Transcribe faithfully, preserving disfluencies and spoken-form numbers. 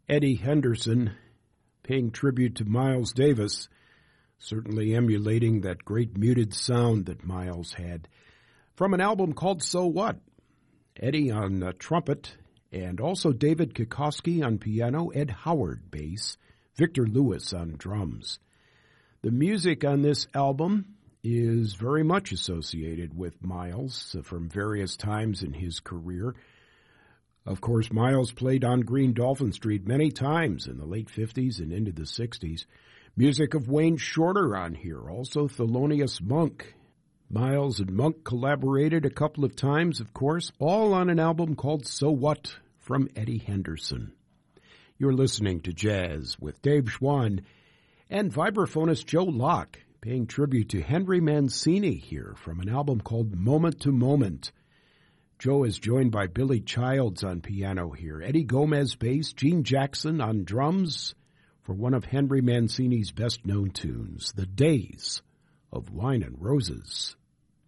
Eddie Henderson paying tribute to Miles Davis, certainly emulating that great muted sound that Miles had, from an album called So What? Eddie on uh, trumpet, and also David Kokoski on piano, Ed Howard bass, Victor Lewis on drums. The music on this album is very much associated with Miles uh, from various times in his career. Of course, Miles played on Green Dolphin Street many times in the late fifties and into the sixties. Music of Wayne Shorter on here, also Thelonious Monk. Miles and Monk collaborated a couple of times, of course, all on an album called So What? From Eddie Henderson. You're listening to Jazz with Dave Schwann and vibraphonist Joe Locke, paying tribute to Henry Mancini here from an album called Moment to Moment. Joe is joined by Billy Childs on piano here, Eddie Gomez bass, Gene Jackson on drums for one of Henry Mancini's best-known tunes, The Days of Wine and Roses.